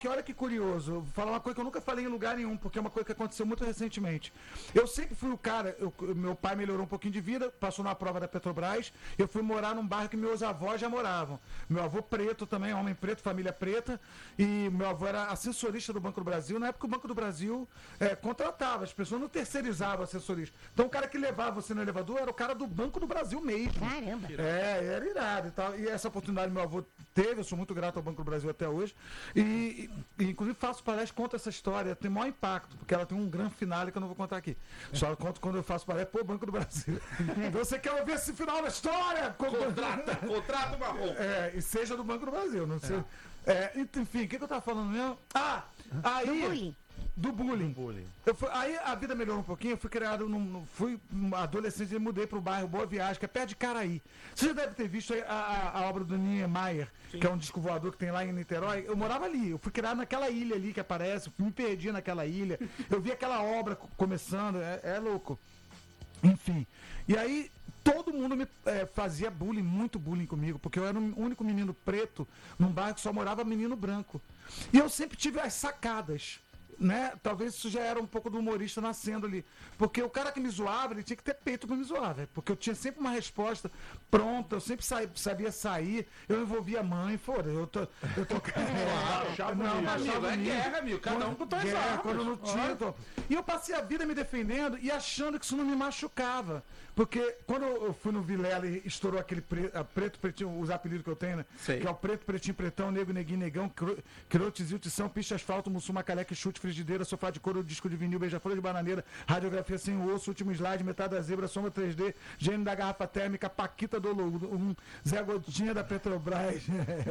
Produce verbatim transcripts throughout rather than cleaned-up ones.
que olha que curioso, eu vou falar uma coisa que eu nunca falei em lugar nenhum, porque é uma coisa que aconteceu muito recentemente. Eu sempre fui o cara, eu, meu pai melhorou um pouquinho de vida, passou na prova da Petrobras, eu fui morar num bairro que meus avós já moravam. Meu avô preto também, homem preto, família preta, e meu avô era assessorista do Banco do Brasil. Na época o Banco do Brasil é, contratava, as pessoas não terceirizavam assessorista. Então o cara que levava você no elevador era o cara do Banco do Brasil mesmo. Caramba! É, era irado e tal. E essa oportunidade meu avô teve, eu sou muito grato ao Banco do Brasil até hoje. E, e inclusive faço palestra, conto essa história, tem maior impacto, porque ela tem um grande finale que eu não vou contar aqui. Só conto quando eu faço palestra pro Banco do Brasil. Então você quer ouvir esse final da história? Contrata, contrata o Marrom. É, e seja do Banco do Brasil, não sei. É, enfim, o que, que eu tava falando mesmo? Ah, aí... Do bullying. Do bullying. bullying. Eu fui, aí a vida melhorou um pouquinho, eu fui criado, num, fui um adolescente e mudei pro bairro Boa Viagem, que é perto de Caraí. Você já deve ter visto a, a, a obra do Niemeyer, que é um disco voador que tem lá em Niterói. Eu morava ali, eu fui criado naquela ilha ali que aparece, me perdi naquela ilha. Eu vi aquela obra começando, é, é louco. Enfim, e aí todo mundo me é, fazia bullying, muito bullying comigo, porque eu era o único menino preto num bairro que só morava menino branco. E eu sempre tive as sacadas. Né? Talvez isso já era um pouco do humorista nascendo ali. Porque o cara que me zoava, ele tinha que ter peito pra me zoar, velho. Porque eu tinha sempre uma resposta pronta, eu sempre sa- sabia sair, eu envolvia a mãe, foda, eu tô. Eu tô Claro, não, amigo, achava é bonito. guerra, amigo. Cada um com suas Guerra, armas. quando não tinha. Então. E eu passei a vida me defendendo e achando que isso não me machucava. Porque quando eu fui no Vilela e estourou aquele pre, a preto, pretinho, os apelidos que eu tenho, né? Sei. Que é o preto, pretinho, pretão, nego, neguinho, negão, crotes, tição, picha, asfalto, mussuma, caleque, chute, frigideira, sofá de couro, disco de vinil, beija-flor de bananeira, radiografia sem osso, último slide, metade da zebra, sombra três D, gênio da garrafa térmica, Paquita do um Zé Gotinha da Petrobras.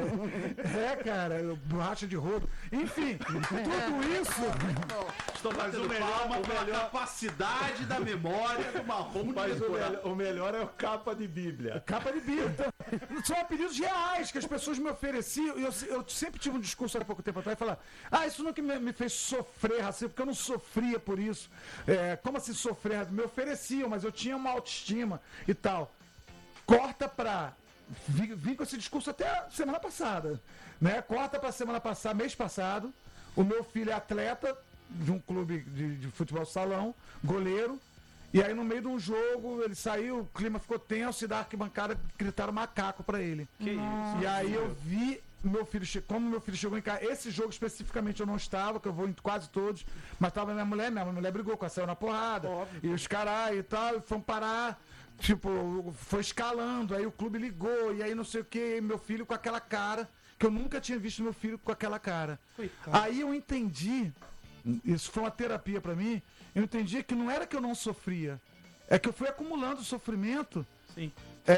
É, cara, borracha de rodo. Enfim, tudo isso. Estou Mas batendo o melhor- palma o pela melhor- capacidade da memória do Marrom. Mas o, melhor- o melhor é o capa de Bíblia. Capa de Bíblia. São apelidos reais que as pessoas me ofereciam. E eu, eu sempre tive um discurso há pouco tempo atrás e falar: ah, isso não que me, me fez sofrer racismo, porque eu não sofria por isso. É, como assim sofrer racismo? Me ofereciam, mas eu tinha uma autoestima e tal. Corta pra. Vim, vim com esse discurso até a semana passada. Né? Corta pra semana passada, mês passado. O meu filho é atleta de um clube de, de futebol salão, goleiro. E aí, no meio de um jogo, ele saiu, o clima ficou tenso e da arquibancada gritaram macaco pra ele. Que isso? E aí eu vi meu filho, che- como meu filho chegou em casa, esse jogo especificamente eu não estava, que eu vou em quase todos, mas tava minha mulher, minha mulher brigou com a saiu na porrada. Óbvio. E os caras e tal, e foram parar, tipo, foi escalando, aí o clube ligou, e aí não sei o que, meu filho com aquela cara, que eu nunca tinha visto meu filho com aquela cara. Coitado. Aí eu entendi, isso foi uma terapia pra mim, eu entendi que não era que eu não sofria, é que eu fui acumulando sofrimento Sim.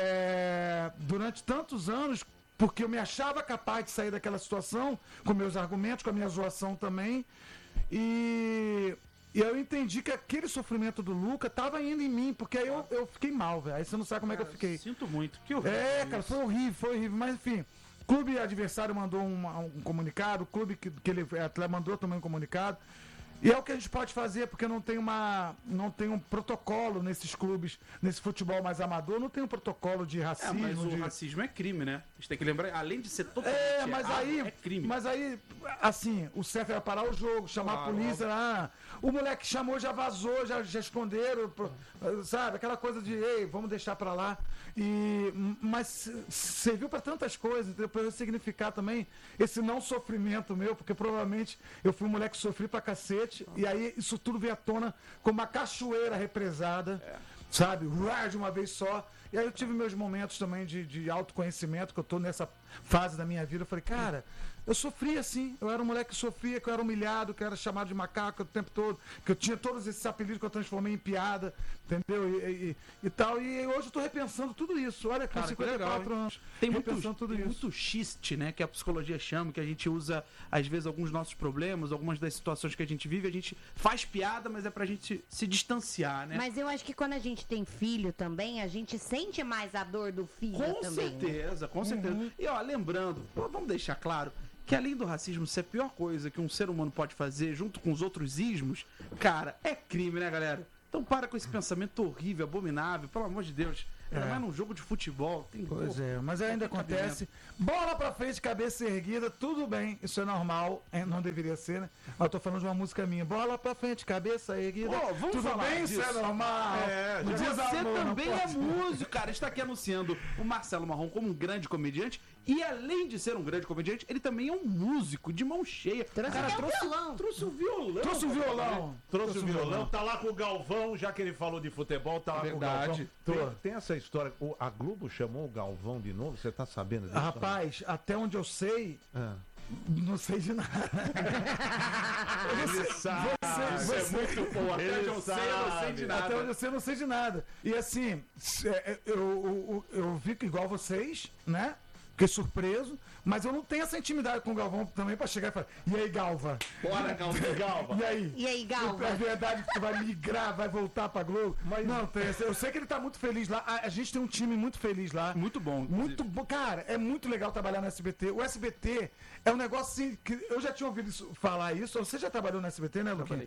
é, durante tantos anos, porque eu me achava capaz de sair daquela situação, com meus argumentos, com a minha zoação também, e, e eu entendi que aquele sofrimento do Luca tava indo em mim, porque aí eu, eu fiquei mal, velho, aí você não sabe como é que eu fiquei. Sinto muito. Que horrível. É, cara, isso. foi horrível, foi horrível, mas enfim... O clube adversário mandou uma- um, comunicado, o clube que, que ele atleta mandou também um comunicado. E é o que a gente pode fazer, porque não tem uma, não tem um protocolo nesses clubes, nesse futebol mais amador, não tem um protocolo de É, racismo. mas o de... racismo é crime, né? A gente tem que lembrar, além de ser totalmente É, mas errado, aí, é crime. mas aí, assim, o C F vai parar o jogo, chamar Claro, a polícia, ah, o moleque chamou, já vazou, já, já esconderam, pô, sabe, aquela coisa de, ei, vamos deixar pra lá. E, mas serviu pra tantas coisas, entendeu? Pra eu significar também esse não sofrimento meu, porque provavelmente eu fui um moleque que sofri pra cacete, e aí isso tudo veio à tona como uma cachoeira represada, sabe, uar, de uma vez só. E aí eu tive meus momentos também de, de autoconhecimento, que eu tô nessa fase da minha vida. Eu falei, cara, eu sofria assim. Eu era um moleque que sofria, que eu era humilhado, que eu era chamado de macaco o tempo todo, que eu tinha todos esses apelidos que eu transformei em piada, entendeu? E, e, e tal. E hoje eu tô repensando tudo isso. Olha, com Cara, que cinquenta e quatro legal, hein? anos. Tem muito, repensando tudo tem isso. muito xiste, né? Que a psicologia chama, que a gente usa, às vezes, alguns nossos problemas, algumas das situações que a gente vive, a gente faz piada, mas é pra gente se, se distanciar, né? Mas eu acho que quando a gente tem filho também, a gente sente mais a dor do filho Com também. né? certeza, com certeza. E ó, lembrando, pô, vamos deixar claro que além do racismo ser a pior coisa que um ser humano pode fazer junto com os outros ismos, cara, é crime, né, galera? Então para com esse pensamento horrível, abominável, pelo amor de Deus. Ainda É. mais num jogo de futebol. Tem Pois pô, é, mas ainda tem acontece. Bola pra frente, cabeça erguida, tudo bem, isso é normal, é, não deveria ser, né? Mas eu tô falando de uma música minha. Bola pra frente, cabeça erguida. Pô, vamos tudo falar bem, disso. isso é normal. É, Não já- diz Você amor, não também é pode. músico, cara. Está aqui anunciando o Marcelo Marrom como um grande comediante. E além de ser um grande comediante, ele também é um músico de mão cheia. Trouxe Cara, até um trouxe, violão. trouxe o violão. Trouxe o violão. Trouxe o violão, tá lá com o Galvão, já que ele falou de futebol, tá lá Verdade. com o Galvão. Tem, tem essa história, o- a Globo chamou o Galvão de novo, você tá sabendo disso? Rapaz, até onde eu sei, Ah. não sei de nada. Ele sabe, você- isso é muito bom, até Ele onde eu sei, eu não sei sabe. de Até nada. onde eu sei, eu não sei de nada. E assim, se- é, eu, eu, eu, eu vi que igual vocês, né? Fiquei surpreso, mas eu não tenho essa intimidade com o Galvão também pra chegar e falar, e aí, Galva? Bora, Galvão. Galva. E aí? E aí, Galva? É verdade que tu vai migrar, vai voltar pra Globo? Mas não, tem, eu sei que ele tá muito feliz lá. A, a gente tem um time muito feliz lá. Muito bom. inclusive. Muito bom. Cara, é muito legal trabalhar no S B T. O S B T é um negócio assim que eu já tinha ouvido isso- falar isso. Você já trabalhou no S B T, né, Luquinha?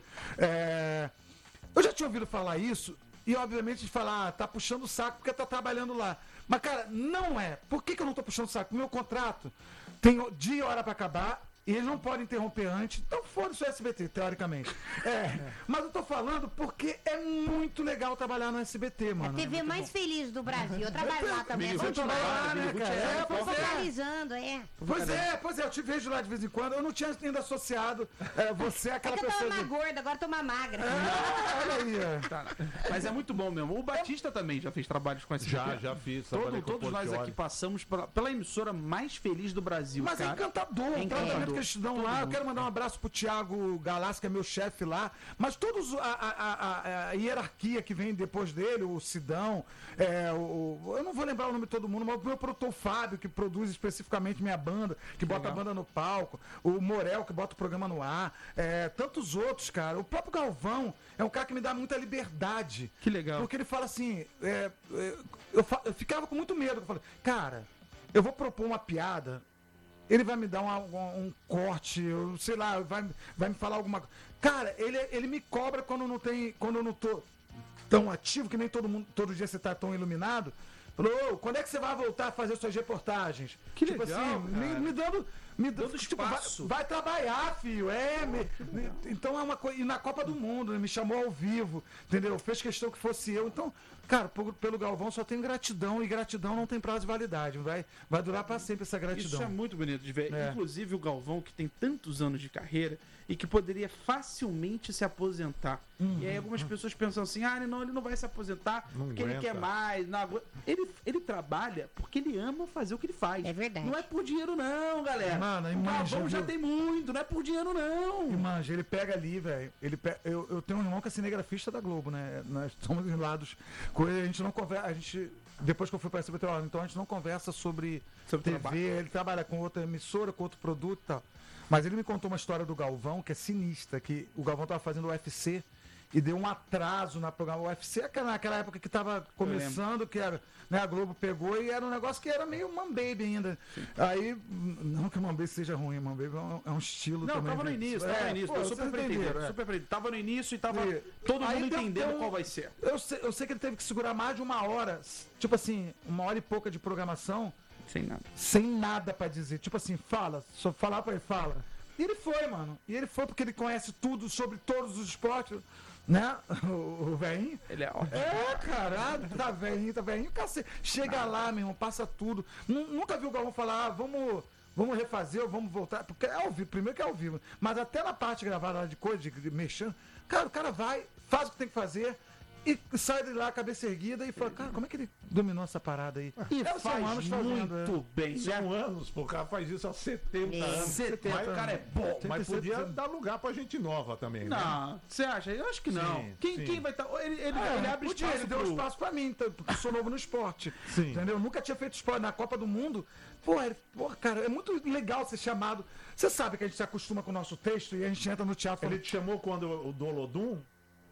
É, eu já tinha ouvido falar isso. E, obviamente, falar, ah, tá puxando o saco porque tá trabalhando lá. Mas, cara, não é. Por que, que eu não tô puxando o saco? O meu contrato tem dia e hora pra acabar. E eles não podem interromper antes. Então foda-se o S B T, teoricamente. É. Mas eu tô falando porque é muito legal trabalhar no S B T, mano. A T V mais feliz do Brasil. Eu trabalho lá também. Você É bom trabalha demais. lá, né, cara? Eu É, tô pois é. focalizando, é. Pois é, pois é, eu te vejo lá de vez em quando. Eu não tinha ainda associado é, você É àquela que eu tava pessoa. mais de- gorda, agora tô mais magra. Ah, olha aí. é. Tá, mas é muito bom mesmo. O Batista também já fez trabalhos com esse Já, já fiz. Todo, trabalhei com o todos nós Portiolli. aqui passamos pela, pela emissora mais feliz do Brasil, Mas é cara. encantador, o É tratamento encantador. que eles te dão Todo lá. Eu mundo. quero mandar um abraço pro Thiago Galassi, que é meu chefe lá. Mas todos a, a, a- a hierarquia que vem depois dele, o Sidão, é, o, eu não vou lembrar o nome de todo mundo, mas o meu produtor Fábio, que produz especificamente minha banda, que bota a banda no palco, o Morel, que bota o programa no ar, é, tantos outros, cara. O próprio Galvão é um cara que me dá muita liberdade. Que legal. Porque ele fala assim, é, é, eu, fa- eu ficava com muito medo. Eu falei, cara, eu vou propor uma piada. Ele vai me dar uma- um, um corte, eu sei lá, vai, vai me falar alguma coisa. Cara, ele, ele me cobra quando não tem. Quando eu não tô tão ativo, que nem todo mundo, todo dia você tá tão iluminado. Falou, "Ô, quando é que você vai voltar a fazer suas reportagens?" Que tipo legal, assim, me, cara. me dando. Me dando Dando tipo, vai, espaço. vai trabalhar, filho. É, me- me- então é uma coisa. E na Copa do Mundo, né, me chamou ao vivo, entendeu? Fez questão que fosse eu. Então, cara, por- pelo Galvão só tenho gratidão e gratidão não tem prazo de validade. Vai, vai durar pra sempre essa gratidão. Isso é muito bonito de ver. É. Inclusive o Galvão, que tem tantos anos de carreira e que poderia facilmente se aposentar. Uhum. E aí algumas pessoas pensam assim, ah, ele não, ele não vai se aposentar Não porque ele aguenta. quer mais. Não agu- ele, ele trabalha porque ele ama fazer o que ele faz. É verdade. Não é por dinheiro não, galera. Mano, o imagina, Galvão já viu? tem muito, não é por dinheiro não. E, manja, ele pega ali, velho. Ele pe- eu, eu tenho um irmão que é cinegrafista da Globo, né? Nós somos em lados com ele, a gente não conversa. A gente, depois que eu fui pra S B T, ó, então a gente não conversa sobre, Sobre T V. trabalho. Ele trabalha com outra emissora, com outro produto e tal. Mas ele me contou uma história do Galvão que é sinistra, que o Galvão tava fazendo o U F C e deu um atraso na programa. O U F C é aquela- naquela época que tava começando, que era, né, a Globo pegou e era um negócio que era meio Mambaby ainda. Aí, não que o Mambaby seja ruim, Mambaby é um, é um estilo Não, também. tava no né? início, tava É, no início. pô, Tô vocês super entenderam, pretendido, é. super pretendido. Tava no início e tava E- todo aí mundo deu- entendendo deu- qual vai ser. Eu sei, eu sei que ele teve que segurar mais de uma hora, tipo assim, uma hora e pouca de programação, Sem nada. sem nada pra dizer. Tipo assim, fala, só falar pra ele, fala. E ele foi, mano. E ele foi porque ele conhece tudo sobre todos os esportes, né? O, o velhinho. Ele é ótimo. É, caralho, tá velhinho, tá velhinho, cacete. Chega lá, meu irmão, passa tudo. Nu- Nunca vi o Galvão falar, ah, vamos, vamos refazer ou vamos voltar. Porque é ao vivo, primeiro que é ao vivo. Mas até na parte gravada lá de coisa, de, de mexendo, cara, o cara vai, faz o que tem que fazer e sai de lá, cabeça erguida, e fala, cara, como é que ele dominou essa parada aí? E É, são faz anos fazendo, muito bem. São anos, pô, o cara faz isso há setenta anos. setenta, Mas, o cara é bom, setenta, mas podia setenta. dar lugar pra gente nova também, né? Não, você acha? Eu acho que não. Sim, quem, sim. quem vai estar. Ele, ele, É, ele abre podia, espaço. ele deu pro- espaço pra mim, então, porque eu sou novo no esporte. Sim. Entendeu? Nunca tinha feito esporte na Copa do Mundo. Pô, ele- pô, cara, é muito legal ser chamado. Você sabe que a gente se acostuma com o nosso texto e a gente entra no teatro Ele falando, te chamou quando o do Olodum?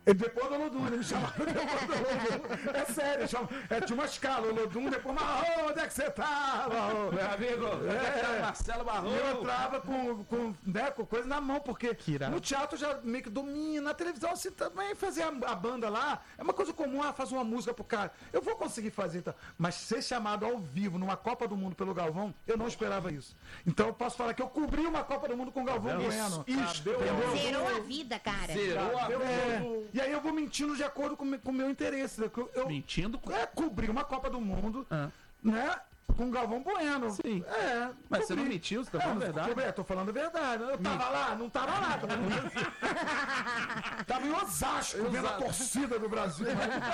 E depois do Olodum, ele me chamava depois do Olodum. É sério, chama, é, tinha uma escala, Olodum, depois, Marrom, onde é que você tá, Marrom? Meu amigo, É. Marcelo Marrom. E eu entrava com, com, né, com coisa na mão, porque no teatro já meio que domina, na televisão assim também fazer a, a banda lá, é uma coisa comum, ah, faz uma música pro cara. Eu vou conseguir fazer, então. Mas ser chamado ao vivo numa Copa do Mundo pelo Galvão, eu não esperava isso. Então eu posso falar que eu cobri uma Copa do Mundo com o Galvão Bueno. Isso, Zerou a vida, cara. Zerou a É, e aí eu vou mentindo de acordo com o meu- com o meu interesse. né? Eu, eu- Mentindo com... é, cobri uma Copa do Mundo, Ah. né? Com o Galvão Bueno. Sim. É. Mas você não cobri. mentiu, você tá É, falando a não verdade? cobri, tô falando a verdade. Eu tava lá, não tava lá. Tava, em- tava em Osasco, vendo a Exato. torcida do Brasil.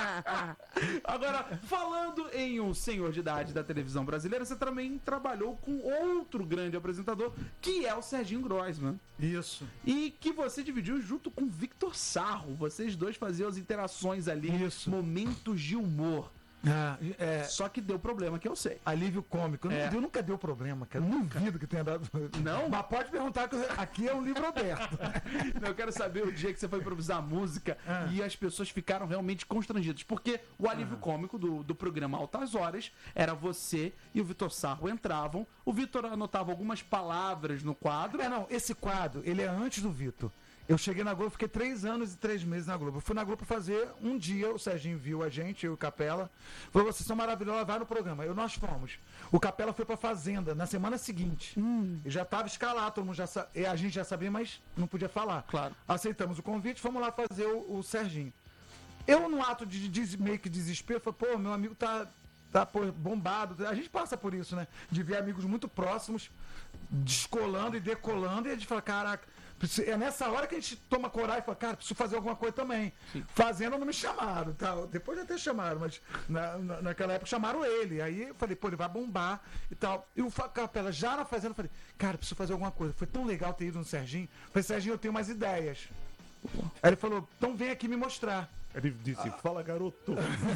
Agora, falando em um senhor de idade da televisão brasileira, você também trabalhou com outro grande apresentador, que é o Serginho Groisman. Isso. E que você dividiu junto com Victor Sarro. Vocês dois faziam as interações ali, Isso. momentos de humor. Ah, é, Só que deu problema, que eu sei. alívio cômico. Não É. deu, nunca deu problema, cara. Duvido que tenha dado. Não? Mas pode perguntar que aqui é um livro aberto. Eu quero saber o dia que você foi improvisar música Ah. e as pessoas ficaram realmente constrangidas. Porque o alívio cômico do, do programa Altas Horas era você e o Vitor Sarro entravam. O Vitor anotava algumas palavras no quadro. É, não, esse quadro, ele é antes do Vitor. Eu cheguei na Globo, fiquei três anos e três meses na Globo. Eu fui na Globo fazer um dia, o Serginho viu a gente, eu e o Capela. Falou, vocês são maravilhosos, vai no programa. Eu, nós fomos. O Capela foi pra Fazenda na semana seguinte. Hum. Eu já tava escalado, todo mundo já sa... e a gente já sabia, mas não podia falar. Claro. Aceitamos o convite, fomos lá fazer o, o Serginho. Eu, num ato de, de meio que desespero, falei, pô, meu amigo tá, tá pô, bombado. A gente passa por isso, né? De ver amigos muito próximos descolando e decolando, e a gente fala, caraca, preciso- é nessa hora que a gente toma coragem e fala, cara, preciso fazer alguma coisa também. Fazendo não me chamaram, tal. Depois já até chamaram, mas na, na- naquela época chamaram ele. Aí eu falei, pô, ele vai bombar e tal. E o Fa- Capela já na fazenda, eu falei, cara, preciso fazer alguma coisa. Foi tão legal ter ido no Serginho. Eu falei, Serginho, eu tenho umas ideias. Aí ele falou, então vem aqui me mostrar. Ele disse, fala garoto.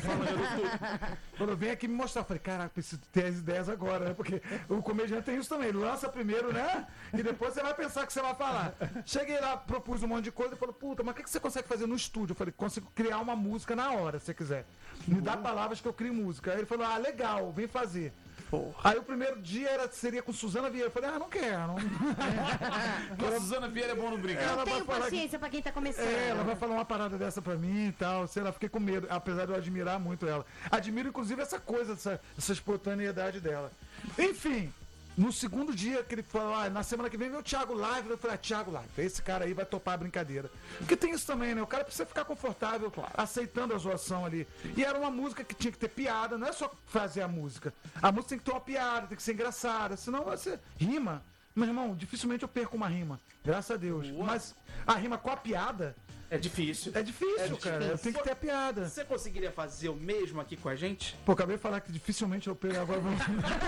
Falou, vem aqui me mostrar. Eu falei, caraca, preciso ter as ideias agora, né? Porque o comediante tem isso também. Ele lança primeiro, né? E depois você vai pensar que você vai falar. Cheguei lá, propus um monte de coisa e falou, puta, mas o que que você consegue fazer no estúdio? Eu falei, consigo criar uma música na hora, se você quiser. Me dá palavras que eu crio música. Aí ele falou, ah, legal, vem fazer. Aí o primeiro dia era, seria com Suzana Vieira. Eu falei, ah, não quero. Não... Com a Suzana Vieira é bom não brincar. Eu Ela não tenho vai falar que- paciência pra quem tá começando. É, ela vai falar uma parada dessa pra mim e tal, sei lá, fiquei com medo, apesar de eu admirar muito ela. Admiro, inclusive, essa coisa, essa, essa espontaneidade dela. Enfim, no segundo dia que ele falou, ah, na semana que vem vem o Thiago Live, eu falei, ah, Thiago Live, esse cara aí vai topar a brincadeira. Porque tem isso também, né? O cara precisa ficar confortável, aceitando a zoação ali. E era uma música que tinha que ter piada, não é só fazer a música. A música tem que ter uma piada, tem que ser engraçada, senão você rima. Meu irmão, dificilmente eu perco uma rima, graças a Deus. Mas a rima com a piada É difícil. é difícil, cara. Tem que ter a piada. Você conseguiria fazer o mesmo aqui com a gente? Pô, acabei de falar que dificilmente eu pego agora. Vou...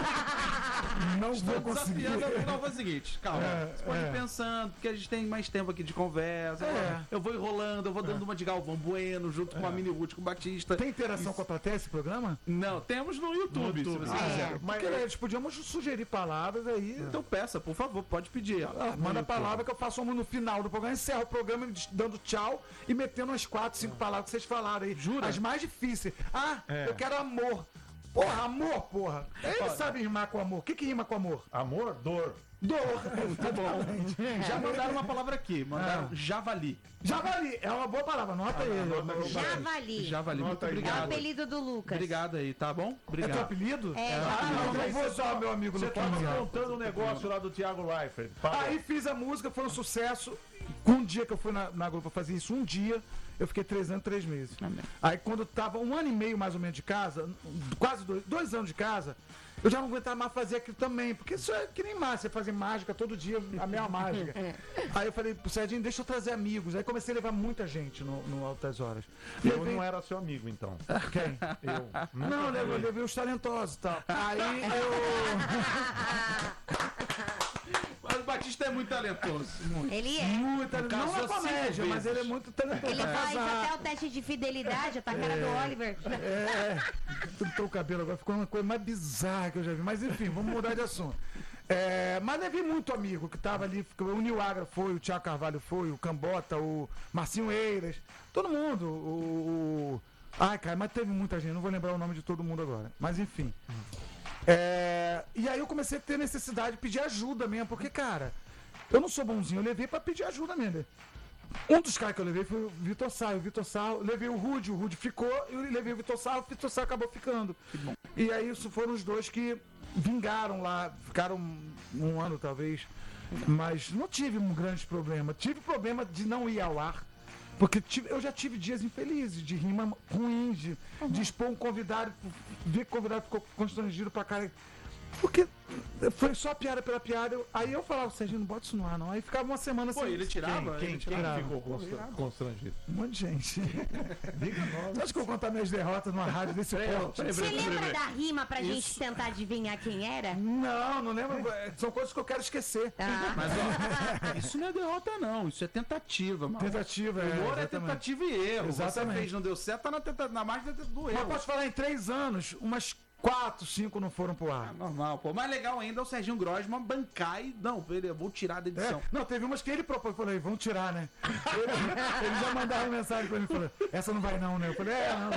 Não vou conseguir. Desafiando, não, foi o seguinte, calma. É, você pode é. ir pensando, porque a gente tem mais tempo aqui de conversa. É. Eu vou enrolando, eu vou dando uma de Galvão Bueno, junto com a Mini Ruth, com o Batista. Tem interação com a plateia esse programa? Não, temos no YouTube, se você Ah, quiser. é. Mas eles podíamos sugerir palavras aí. Então peça, por favor, pode pedir. ó. Ah, manda a palavra que eu faço uma no final do programa, encerro o programa dando tchau e metendo umas quatro, cinco palavras que vocês falaram aí. Jura? As mais difíceis. Ah, É. eu quero amor. Porra, amor, porra. Eles sabem rimar com amor. O que, que rima com amor? Amor, dor. Dor. Tá bom. Já mandaram uma palavra aqui, mandaram javali. Javali, é uma boa palavra, anota aí. Javali. Javali, muito Nota aí. É o obrigado. apelido do Lucas. Obrigado aí, tá bom? É teu Obrigado. apelido? É, Ah, não, não vou só, meu amigo Você tava Luquinha. contando o negócio lá do Thiago Leifert. Aí fiz a música, foi um sucesso. Um dia que eu fui na, na Globo fazer isso, um dia, eu fiquei três anos, três meses. Amém. Aí quando eu tava um ano e meio mais ou menos de casa, quase dois, dois anos de casa, eu já não aguentava mais fazer aquilo também, porque isso é que nem mágica, você fazer mágica todo dia, a mesma mágica. Aí eu falei pro Serginho, deixa eu trazer amigos. Aí comecei a levar muita gente no, no Altas Horas. Eu Levei- não era seu amigo, então. Quem? Eu. Não, eu levei, eu levei os talentosos e tal. Aí eu. Mas o Batista é muito talentoso. Muito. Ele é. Muito talentoso. Não é Casou comédia, cinco mas vezes. ele é muito talentoso. Ele Vai faz casar. até o teste de fidelidade, tá a cara do Oliver. É, pintou o cabelo agora, ficou uma coisa mais bizarra que eu já vi. Mas enfim, vamos mudar de assunto. É, mas levei muito amigo que tava ali, o Nil Agra foi, o Thiago Carvalho foi, o Cambota, o Marcinho Eiras, todo mundo, o, o... Ai, cara, mas teve muita gente, não vou lembrar o nome de todo mundo agora, mas enfim. É, e aí eu comecei a ter necessidade de pedir ajuda mesmo, porque, cara, eu não sou bonzinho, eu levei pra pedir ajuda mesmo. Um dos caras que eu levei foi o Vitor Sá, o Vitor Sá, levei o Rude, o Rude ficou, eu levei o Vitor Sá, o Vitor Sá acabou ficando. E aí isso foram os dois que vingaram lá, ficaram um, um ano talvez, mas não tive um grande problema. Tive problema de não ir ao ar, porque tive, eu já tive dias infelizes, de rima ruim, de, de expor um convidado, ver que o convidado ficou constrangido pra cara. Porque foi só piada pela piada. Eu, aí eu falava, Serginho, não bota isso no ar, não. Aí ficava uma semana Pô, sem. ele tirava? Quem, ele quem tirava. ficou constra- constrangido? Um monte de gente. Acho que eu vou contar minhas derrotas numa rádio desse porte. Você lembra da rima pra gente tentar adivinhar quem era? Não, não lembro. São coisas que eu quero esquecer. Ah. Mas, ó, isso não é derrota, não. Isso é tentativa, mano. Tentativa, é. Humor é exatamente. tentativa e erro. Exatamente. Você fez, não deu certo, tá na, tenta... na margem do Mas erro. posso falar, em três anos, umas quatro, cinco não foram pro ar. Ah, normal, pô. Mais legal ainda é o Serginho Grosman bancar e. Não, ele, eu vou tirar da É, edição. não, teve umas que ele propôs, eu falei, vamos tirar, né? Ele, ele já mandava mensagem pra ele, falou, essa não vai não, né? Eu falei, é, não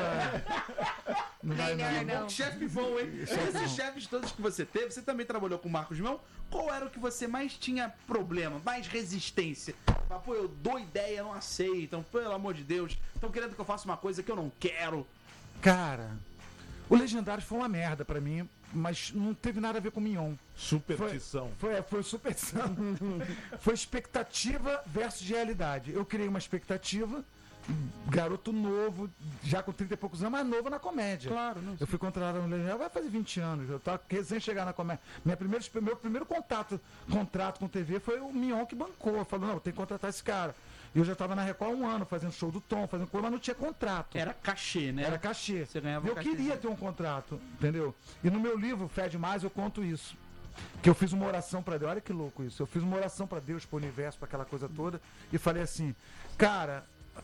vai. Não vai Melhor não. não. Que chefe bom, hein? Esses chefes todos que você teve, você também trabalhou com o Marcos Mão. Qual era o que você mais tinha problema, mais resistência? Ah, pô, eu dou ideia, não aceitam, pelo amor de Deus. Estão querendo que eu faça uma coisa que eu não quero. Cara, o Legendários foi uma merda pra mim, mas não teve nada a ver com o Mignon. Superstição. Foi, foi, foi superstição. Foi expectativa versus realidade. Eu criei uma expectativa, garoto novo, já com trinta e poucos anos, mas novo na comédia. Claro, não sei. Eu fui contratado no Legendário, vai fazer vinte anos. Eu tava recém chegar na comédia. Minha primeira, meu primeiro contato, contrato com T V foi o Mignon que bancou. Falou, não, tem que contratar esse cara. E eu já tava na Record há um ano, fazendo show do Tom, fazendo coisa, mas não tinha contrato. Era cachê, né? Era cachê. Você ganhava eu cachê. queria ter um contrato, entendeu? E no meu livro, Fede Mais, eu conto isso. Que eu fiz uma oração pra Deus. Olha que louco isso. Eu fiz uma oração pra Deus, pro universo, pra aquela coisa toda. E falei assim, cara,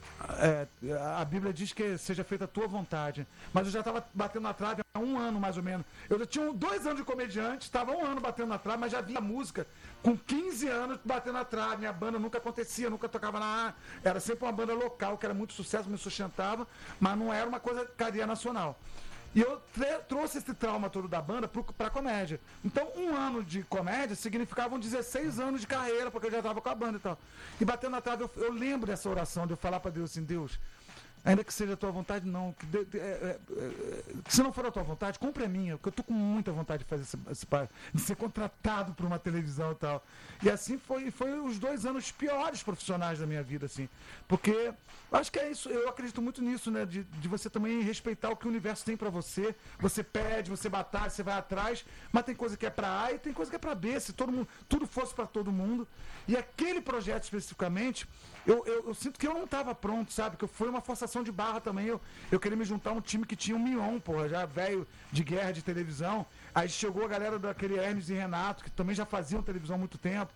é, a Bíblia diz que seja feita a tua vontade. Mas eu já estava batendo na trave há um ano, mais ou menos. Eu já tinha dois anos de comediante, estava um ano batendo na trave, mas já via música com quinze anos batendo na trave. Minha banda nunca acontecia, nunca tocava na... Era sempre uma banda local, que era muito sucesso, me sustentava, mas não era uma coisa cadeia nacional. E eu trouxe esse trauma todo da banda pro, pra comédia. Então, um ano de comédia significavam dezesseis anos de carreira, porque eu já tava com a banda e tal. E batendo na trave, eu, eu lembro dessa oração, de eu falar pra Deus assim, Deus, ainda que seja a tua vontade, não. Que, de, de, é, é, se não for a tua vontade, compre a minha, porque eu tô com muita vontade de fazer esse, esse de ser contratado por uma televisão e tal. E assim foi, foi os dois anos piores profissionais da minha vida, assim. Porque acho que é isso, eu acredito muito nisso, né? De, de você também respeitar o que o universo tem pra você. Você pede, você batalha, você vai atrás, mas tem coisa que é pra A e tem coisa que é pra B. Se todo mundo, tudo fosse pra todo mundo. E aquele projeto especificamente, eu, eu, eu sinto que eu não estava pronto, sabe? Que foi uma forçação de barra também. Eu, eu queria me juntar a um time que tinha um Mion, porra, já velho de guerra de televisão. Aí chegou a galera daquele Hermes e Renato, que também já faziam televisão há muito tempo.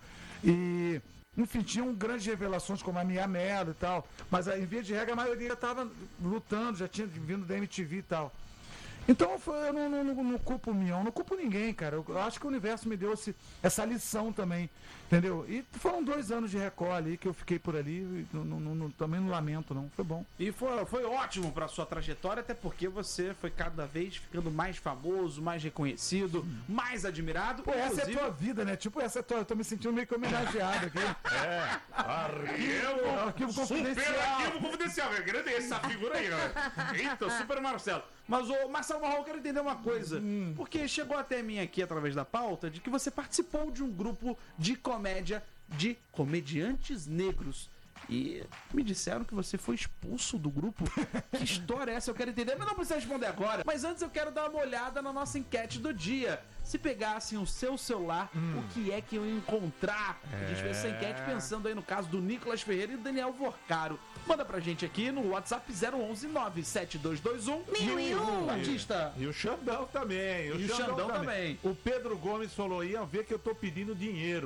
E, enfim, tinham grandes revelações como a Mia Mello e tal. Mas em via de regra, a maioria estava lutando, já tinha vindo da M T V e tal. Então eu não, não, não, não culpo o Mion, não culpo ninguém, cara. Eu, eu acho que o universo me deu esse, essa lição também, entendeu? E foram dois anos de Record ali que eu fiquei por ali, e não, não, não, também não lamento, não. Foi bom. E foi, foi ótimo pra sua trajetória, até porque você foi cada vez ficando mais famoso, mais reconhecido, mais admirado. Pô, essa é a inclusive- tua vida, né? Tipo, essa é a tua. Eu tô me sentindo meio que homenageado aqui. É. Arquivo. Arquivo Super confidencial. arquivo confidencial, eu queria ter essa figura aí, né? Eita, super Marcelo. Mas, ô, Marcelo Marrom, eu quero entender uma coisa. Porque chegou até mim aqui, através da pauta, de que você participou de um grupo de comédia de comediantes negros. E me disseram que você foi expulso do grupo. Que história é essa? Eu quero entender, mas não precisa responder agora. Mas antes eu quero dar uma olhada na nossa enquete do dia. Se pegassem o seu celular, o que é que eu ia encontrar? A gente fez essa enquete pensando aí no caso do Nicolas Ferreira e do Daniel Vorcaro. Manda pra gente aqui no WhatsApp zero onze nove sete dois dois um Mil e um. Batista. E o Xandão também. E o Xandão também. O Pedro Gomes falou, ia ver que eu tô pedindo dinheiro.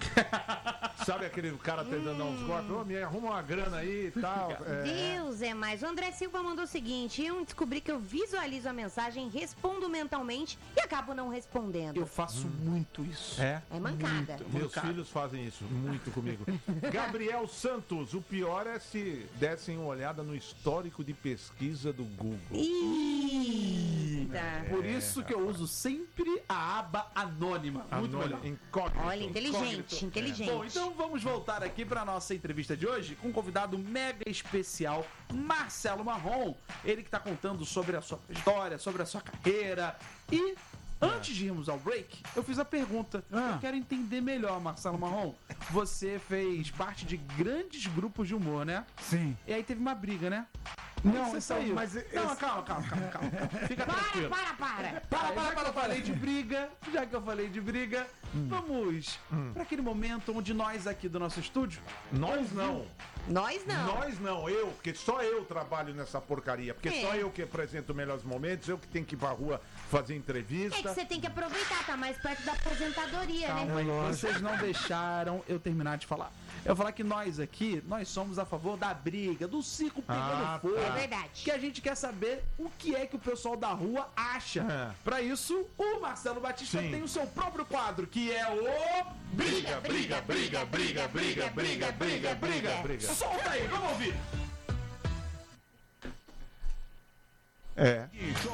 Sabe aquele cara tentando dar uns golpes? Ô, me arruma uma grana aí e tal. É. Deus é mais. O André Silva mandou o seguinte: eu descobri que eu visualizo a mensagem, respondo mentalmente e acabo não respondendo. Eu faço hum. muito isso. É? É mancada. Muito, Meus mancada. filhos fazem isso muito comigo. Gabriel Santos, o pior é se dessem uma olhada no histórico de pesquisa do Google. Eita. É, Por isso que eu uso sempre a aba anônima. Muito melhor. Incógnito. Olha, inteligente, Incógnito. inteligente. É. Bom, então vamos voltar aqui para nossa entrevista de hoje com um convidado mega especial, Marcelo Marrom. Ele que está contando sobre a sua história, sobre a sua carreira. E antes de irmos ao break, eu fiz a pergunta. Ah. Eu quero entender melhor, Marcelo Marrom. Você fez parte de grandes grupos de humor, né? Sim. E aí teve uma briga, né? Não, você então, saiu. mas Não, esse... calma, calma, calma, calma, calma. Fica Para, tranquilo. para, para. Para, para, para, eu falei de briga, já que eu falei de briga, hum. vamos hum. para aquele momento onde nós aqui do nosso estúdio... Nós não. Nós não. Nós não, eu, porque só eu trabalho nessa porcaria. Porque é. só eu que apresento melhores momentos, eu que tenho que ir pra rua fazer entrevista. É que você tem que aproveitar, tá mais perto da aposentadoria, Calma, né? Aí, vocês não deixaram eu terminar de falar. Eu vou falar que nós aqui, nós somos a favor da briga, do circo pegando ah, fogo. É verdade. Que a gente quer saber o que é que o pessoal da rua acha. É. Pra isso, o Marcelo Batista Sim. tem o seu próprio quadro, que é o... Briga, briga, briga, briga, briga, briga, briga, briga, briga. Solta aí, vamos ouvir. É.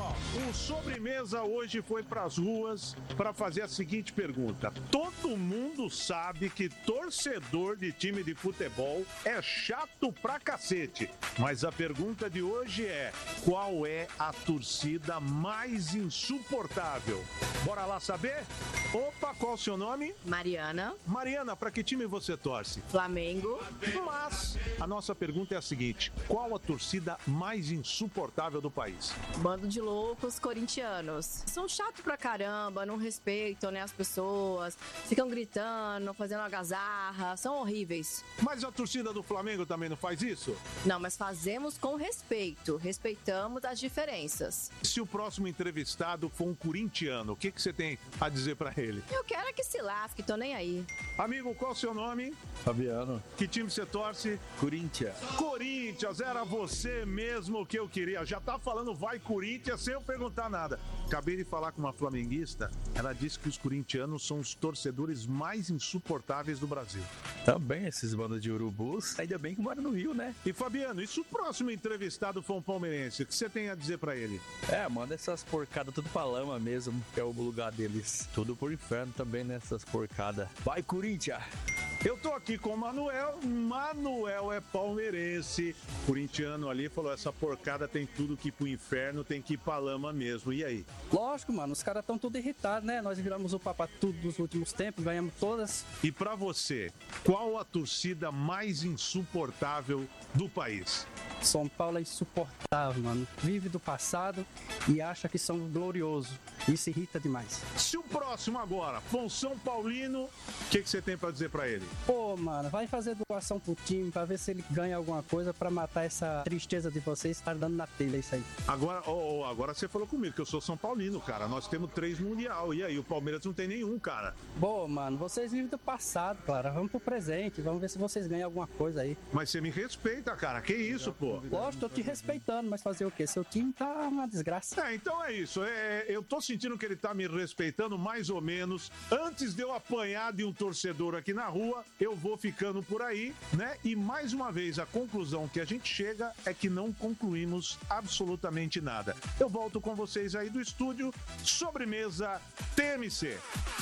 O Sobremesa hoje foi para as ruas para fazer a seguinte pergunta. Todo mundo sabe que torcedor de time de futebol é chato pra cacete. Mas a pergunta de hoje é: qual é a torcida mais insuportável? Bora lá saber? Opa, qual o seu nome? Mariana. Mariana, para que time você torce? Flamengo. Mas a nossa pergunta é a seguinte: qual a torcida mais insuportável do país? Bando de loucos corintianos. São chatos pra caramba, não respeitam, né, as pessoas, ficam gritando, fazendo algazarra, são horríveis. Mas a torcida do Flamengo também não faz isso? Não, mas fazemos com respeito, respeitamos as diferenças. Se o próximo entrevistado for um corintiano, o que, que você tem a dizer pra ele? Eu quero é que se lasque, tô nem aí. Amigo, qual é o seu nome? Fabiano. Que time você torce? Corinthians. Corinthians, era você mesmo que eu queria. Já tá falando vai Corinthians sem eu perguntar nada. Acabei de falar com uma flamenguista, ela disse que os corintianos são os torcedores mais insuportáveis do Brasil. Também esses bandos de urubus, ainda bem que mora no Rio, né? E Fabiano, e se o próximo entrevistado for um palmeirense, o que você tem a dizer pra ele? É, manda essas porcadas tudo pra lama mesmo, que é o lugar deles. Tudo por inferno também, né, essas porcadas. Vai, Corinthians! Eu tô aqui com o Manuel, Manuel é palmeirense, corintiano ali, falou, essa porcada tem tudo que ir pro inferno, tem que ir pra lama mesmo, e aí? Lógico, mano, os caras estão tudo irritados, né? Nós viramos o papo tudo nos últimos tempos, ganhamos todas. E pra você, qual a torcida mais insuportável do país? São Paulo é insuportável, mano. Vive do passado e acha que são gloriosos. Isso irrita demais. Se o próximo agora for um São Paulino, o que, que você tem pra dizer pra ele? Pô, mano, vai fazer doação pro time pra ver se ele ganha alguma coisa pra matar essa tristeza de vocês estar dando na telha isso aí. Agora, oh, oh, agora você falou comigo que eu sou São Paulino, cara. Nós temos três mundial. E aí, o Palmeiras não tem nenhum, cara. Pô, mano, vocês vivem do passado, cara. Vamos pro presente. Vamos ver se vocês ganham alguma coisa aí. Mas você me respeita, cara. Que isso, pô? Lógico, tô te respeitando, mas fazer o quê? Seu time tá uma desgraça. É, então é isso. É, eu tô sentindo que ele tá me respeitando mais ou menos. Antes de eu apanhar de um torcedor aqui na rua, eu vou ficando por aí, né? E mais uma vez, a conclusão que a gente chega é que não concluímos absolutamente nada. Eu volto com vocês aí do estúdio, Sobremesa T M C.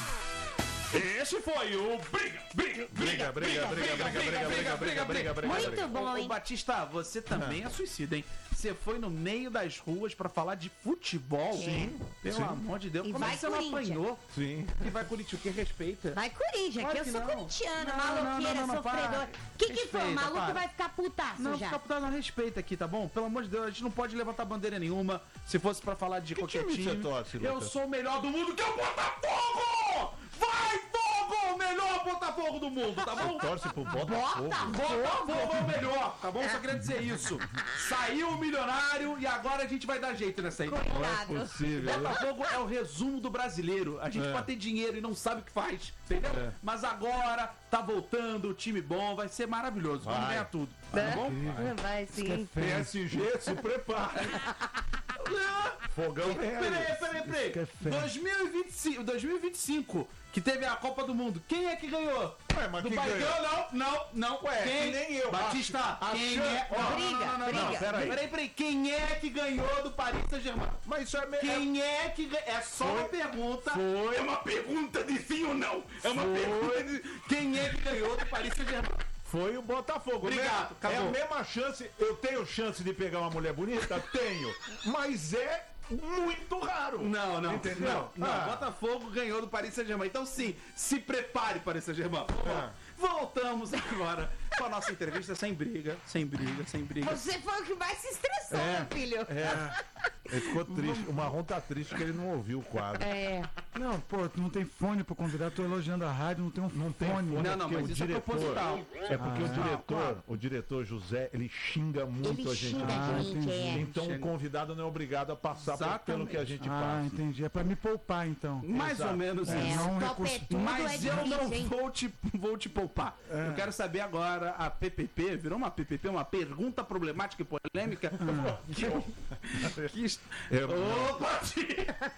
Esse foi o Briga, Briga, Briga, Briga, Briga, Briga, Briga, Briga, Briga, Briga, Briga. Muito bom, hein? Ô, Batista, você também é suicida, hein? Você foi no meio das ruas pra falar de futebol? Sim. Pelo amor de Deus, E como é vai que você não Corinthians. apanhou? Sim. E vai Corinthians, o que respeita? Vai Corinthians, Claro que eu que sou não. corintiana, Não, maloqueira, não, não, não, sofredora. para. O que que foi? O Respeita, maluco para. vai ficar putaço Não, já. fica putado, não respeita aqui, tá bom? Pelo amor de Deus, a gente não pode levantar bandeira nenhuma. Se fosse pra falar de qualquer time time, você torce, eu Lucas? sou o melhor do mundo, que é o Botafogo! Vai, Fogo! O melhor melhor Botafogo do mundo, tá bom? Torce pro Botafogo. Botafogo é o melhor, tá bom? Só queria dizer isso. Saiu o milionário e agora a gente vai dar jeito nessa aí. Não é possível. Botafogo é o resumo do brasileiro. A gente É. pode ter dinheiro e não sabe o que faz, entendeu? É. Mas agora tá voltando, o time bom, vai ser maravilhoso. Vamos Vai. ganhar tudo, tá bom? Vai sim. P S G, se prepare. Fogão é Peraí, peraí, peraí. que é fé. dois mil e vinte e cinco, dois mil e vinte e cinco, que teve a Copa do Mundo. Quem é que ganhou? Ué, mas Do quem Bahia? ganhou? Não, não, não. Ué, quem? que nem eu. Batista, A- a quem chan- é? Ó, Briga, não, não, não, não, briga. Peraí, peraí, peraí. Quem é que ganhou do Paris Saint-Germain? Mas isso é... me- Quem é que ganhou? É só uma pergunta. Foi. É uma pergunta de sim ou não. É uma Foi. pergunta de... Quem é que ganhou do Paris Saint-Germain? Foi o Botafogo. Obrigado, né? É acabou. a mesma chance. Eu tenho chance de pegar uma mulher bonita? Tenho. Mas é muito raro. Não, não. Entendeu? Não, não. Ah. Botafogo ganhou do Paris Saint-Germain. Então, sim, se prepare, Paris Saint-Germain. Vamos lá. É. Voltamos agora com a nossa entrevista sem briga, sem briga, sem briga. Você foi o que mais se estressou, É. meu filho. É. Ele ficou triste. O Marrom tá triste porque ele não ouviu o quadro. É. Não, pô, tu não tem fone pro convidado, tô elogiando a rádio, não tem um Não tem fone. fone, Não, não, porque mas o isso é diretor, proposital. É porque Ah, o diretor, claro. o diretor José, ele xinga muito Ele a gente. xinga Ah, a gente, entendi. é. Então o convidado não é obrigado a passar por- pelo Exatamente. que a gente Ah, passa. entendi. É pra me poupar, então. Mais Exato. ou menos É, isso. não o recurso- topetudo Mas é eu difícil, não hein? vou te, vou te poupar. Eu quero saber agora a P P P, virou uma P P P, uma pergunta problemática e polêmica. que, que, est- É, Ô, Batista!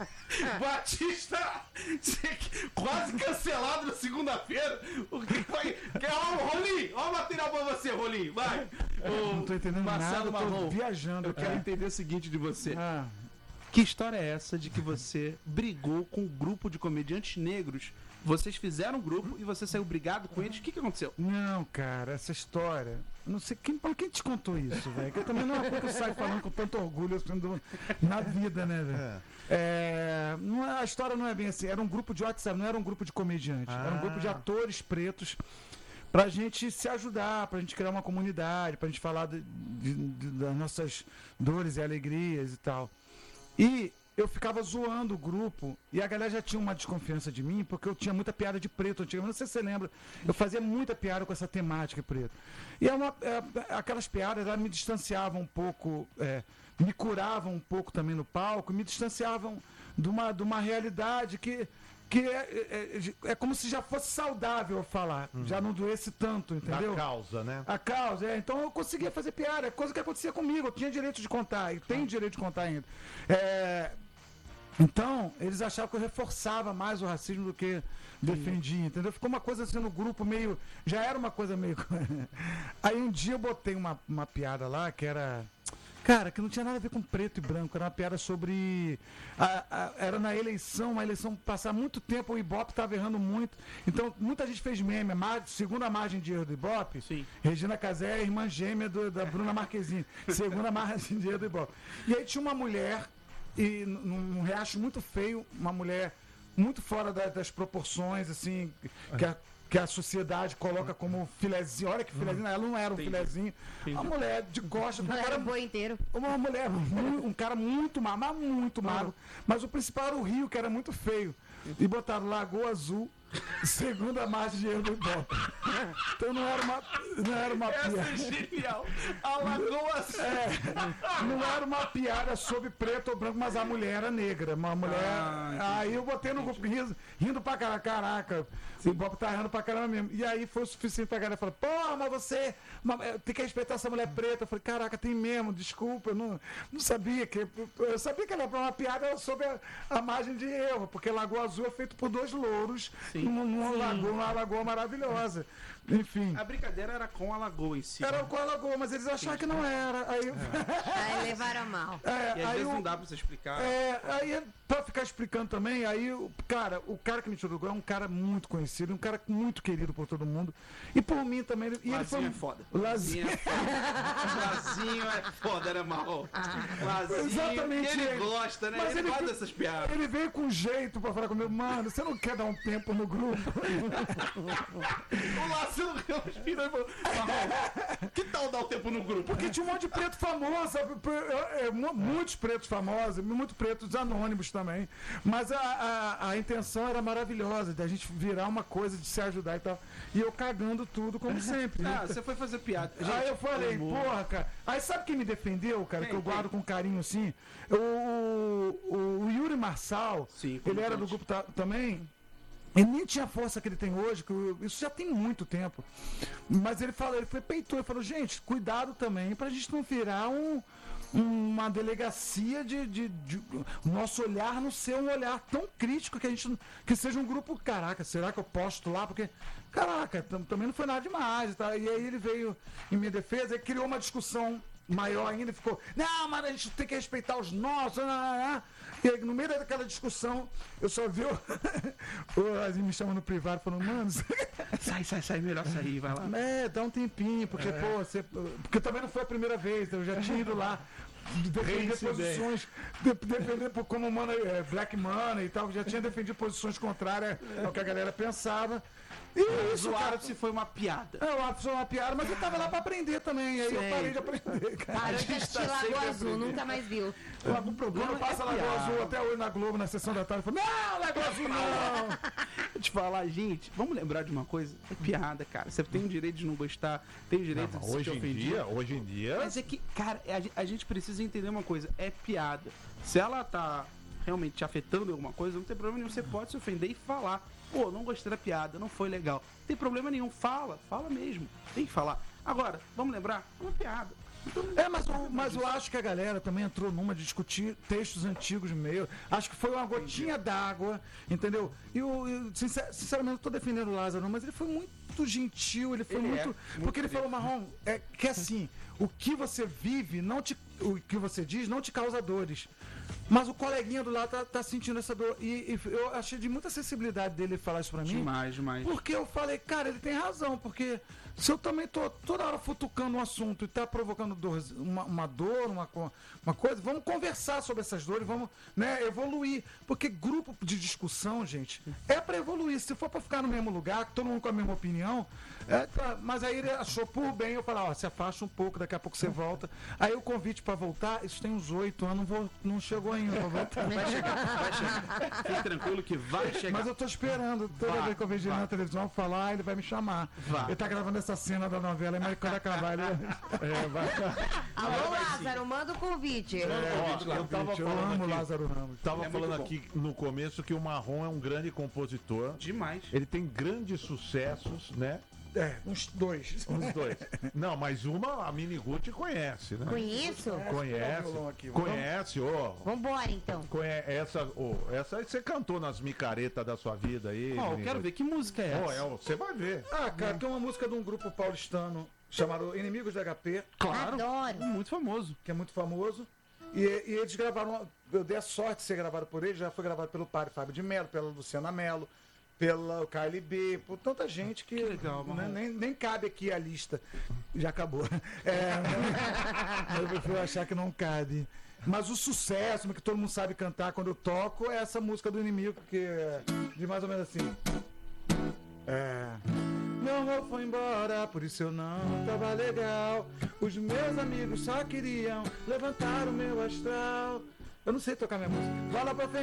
Batista! Você que- quase cancelado na segunda-feira. O que vai. Quer, ó, Rolim! Ó o material pra você, Rolim! Vai! Ô, Não tô entendendo Marcelo nada, eu tô Marrom, viajando. eu quero cara. entender o seguinte de você. Ah, Que história é essa de que você brigou com um grupo de comediantes negros? Vocês fizeram um grupo e você saiu brigado com eles? O que, que aconteceu? não, cara, essa história. eu Não sei quem, pra quem te contou isso, velho. Que eu também não é uma coisa que eu saio falando com tanto orgulho assim, do- na vida, né, velho? É, não é- a história não é bem assim. Era um grupo de WhatsApp, não era um grupo de comediantes. Era um grupo de atores pretos pra gente se ajudar, pra gente criar uma comunidade, pra gente falar de- de- de- das nossas dores e alegrias e tal. E eu ficava zoando o grupo e a galera já tinha uma desconfiança de mim porque eu tinha muita piada de preto antigamente. Não sei se você lembra, eu fazia muita piada com essa temática preto. E é uma, é, aquelas piadas elas me distanciavam um pouco, é, me curavam um pouco também no palco, me distanciavam de uma, de uma realidade que, que é, é, é como se já fosse saudável eu falar, já não doesse tanto, entendeu? Da causa, né? A causa, é. Então eu conseguia fazer piada, é coisa que acontecia comigo, eu tinha direito de contar, e tenho direito de contar ainda. É, então, eles achavam que eu reforçava mais o racismo do que defendia, entendeu? Ficou uma coisa assim no grupo meio. Já era uma coisa meio. Aí um dia eu botei uma, uma piada lá que era. Cara, que não tinha nada a ver com preto e branco, era uma piada sobre. a- a- era na eleição, uma eleição passar muito tempo, o Ibope estava errando muito. Então, muita gente fez meme. A mar- segunda margem de erro do Ibope, Sim. Regina Casé é a irmã gêmea do- da Bruna Marquezine. Segunda margem de erro do Ibope. E aí tinha uma mulher, e num, num riacho muito feio, uma mulher muito fora da- das proporções, assim, que a, que a sociedade coloca como filezinho. Olha que filezinho, ela não era um Entendi. filezinho. Uma mulher de costas, um Não era cara o boi inteiro. uma mulher, mu- um cara muito magro, mas muito magro. Mas o principal era o Rio, que era muito feio. E botaram Lagoa Azul, segunda margem de erro do Ibope. Então não era uma, não era uma Essa é piada. genial! A Lagoa Azul. É, não era uma piada sobre preto ou branco, mas a mulher era negra. Uma mulher. Ah, aí eu botei no grupo rindo, rindo pra caraca. Caraca, o Ibope tá rindo pra caramba mesmo. E aí foi o suficiente pra galera falar: porra, mas você mas, é, tem que respeitar essa mulher preta. Eu falei: caraca, tem mesmo, desculpa, eu não, não sabia. que Eu sabia que era uma piada sobre a, a margem de erro, porque Lagoa Azul é feito por dois louros numa, numa lagoa, uma lagoa maravilhosa. Enfim. A brincadeira era com a lagoa em si. Era com a lagoa, mas eles acharam que não era. Aí, Aí levaram a mal. é, E às aí vezes o- não dá pra você explicar. É, aí, pra ficar explicando também, aí, o cara, o cara que me tirou do gol é um cara muito conhecido, um cara muito querido por todo mundo. E por mim também. E ele Lazinho foi, é foda. O Lazinho. é foda. Lazinho é foda, né, Marrom? Lazinho. Exatamente Ele ele. gosta, né? Mas ele, ele gosta fi- dessas piadas. Ele veio com jeito pra falar comigo, mano, você não quer dar um tempo no grupo? O Lazinho Ramos Filho falou: Marrom, que tal tal dar o tempo no grupo? Porque tinha um monte de preto famoso, sabe? É, é, mu- muitos pretos famosos, muitos pretos anônimos também. Mas a, a, a intenção era maravilhosa, da gente virar uma coisa de se ajudar e tal. E eu cagando tudo, como sempre. né? Ah, você foi fazer piada. Aí Gente, eu falei, humor. porra, cara. Aí sabe quem me defendeu, cara, Quem, que eu quem? guardo com carinho assim? O, o, o Yuri Marçal, Sim, ele era do grupo ta- também. Ele nem tinha a força que ele tem hoje, que eu- isso já tem muito tempo. Mas ele falou, ele foi peitou, ele falou, gente, cuidado também pra gente não virar um, uma delegacia de, de, de- nosso olhar não ser um olhar tão crítico que a gente não- que seja um grupo, caraca, será que eu posto lá? Porque, caraca, tam- também não foi nada demais. Tá? E aí ele veio em minha defesa e criou uma discussão maior ainda, ficou, não, mas a gente tem que respeitar os nossos, não, não, não. E aí, no meio daquela discussão, eu só vi o, o Azinho me chamando no privado, falando, mano, Sai, sai, sai, melhor sair, vai lá. é, dá um tempinho, porque, pô, você, porque também não foi a primeira vez, eu já tinha ido lá defender posições, de, defender por- como money, é, Black Money e tal, já tinha defendido posições contrárias ao que a galera pensava. E isso, O cara, ápice foi uma piada. é, o ápice foi uma piada, mas eu tava lá pra aprender também, aí eu Sei. parei de aprender, cara. Parou de assistir tá Lagoa sempre Azul, nunca mais viu. O problema Quando passa é Lagoa piada. Azul até hoje na Globo, na sessão da tarde, eu falo, não, Lagoa Azul não! Vou te falar, gente, vamos lembrar de uma coisa? É piada, cara. Você tem o direito de não gostar, tem o direito de se Hoje sentir em ofendido. dia, hoje em dia, Mas é que, cara, a gen- a gente precisa entender uma coisa, é piada. Se ela tá realmente te afetando em alguma coisa, não tem problema nenhum, você pode se ofender e falar. Pô, não gostei da piada, não foi legal. Não tem problema nenhum, fala, fala mesmo. Tem que falar. Agora, vamos lembrar, é uma piada. Então, É, mas, eu- mas eu acho que a galera também entrou numa de discutir textos antigos meus. Acho que foi uma gotinha d'água, entendeu? E eu, eu, sincer- sinceramente, não tô defendendo o Lázaro, não, mas ele foi muito gentil, ele foi Ele é, muito. muito porque ele querido. falou, Marrom, é que assim, o que você vive, não te, o que você diz, não te causa dores. Mas o coleguinha do lado tá, tá sentindo essa dor. E, e eu achei de muita sensibilidade dele falar isso pra mim. demais, demais. Porque eu falei, cara, ele tem razão, porque se eu também tô toda hora futucando um assunto e tá provocando dor, uma, uma dor, uma, co- uma coisa, vamos conversar sobre essas dores, vamos, né, evoluir. Porque grupo de discussão, gente, é pra evoluir. Se for pra ficar no mesmo lugar, todo mundo com a mesma opinião, é, tá, mas aí ele achou por bem, eu falei, ó, se afasta um pouco, daqui a pouco você volta. Aí o convite pra voltar, isso tem uns oito anos, não, vou, não chegou ainda pra voltar. Vai chegar, vai chegar. Fique tranquilo que vai chegar. Mas eu tô esperando, toda Vai, vez que eu vejo ele vai. na televisão falar, ele vai me chamar. Vai. Ele tá gravando essa cena da novela, mas quando acabar ele é, vai. Alô, Lázaro, manda o convite. ó, eu tava eu falando amo aqui, Lázaro Ramos. tava Ele é falando muito bom. aqui no começo que o Marrom é um grande compositor. Demais. Ele tem grandes sucessos, né? É, uns dois. Os dois. Não, mas uma a Mini Gucci conhece, né? Conheço? Conhece. violão aqui, vamos- Conhece, ô. Vambora, então. Conhe- Essa, ô, essa aí você cantou nas micaretas da sua vida aí. Ó, eu Mini quero Gucci. ver que música é Ó, essa. é, ó, você vai ver. Ah, cara, tem uma música de um grupo paulistano chamado Inimigos do H P, Claro. Adoro. Muito famoso. que é muito famoso. E, e eles gravaram, uma- eu dei a sorte de ser gravado por eles, já foi gravado pelo padre Fábio de Mello, pela Luciana Mello, pela K L B, por tanta gente que, Que legal, né, Marrom. nem, nem cabe aqui a lista. Já acabou. É, eu prefiro achar que não cabe. Mas o sucesso, que todo mundo sabe cantar quando eu toco, é essa música do Inimigo, que é de mais ou menos assim. É. Meu amor foi embora, por isso eu não tava legal. Os meus amigos só queriam levantar o meu astral. Eu não sei tocar minha música. Vai lá pra frente.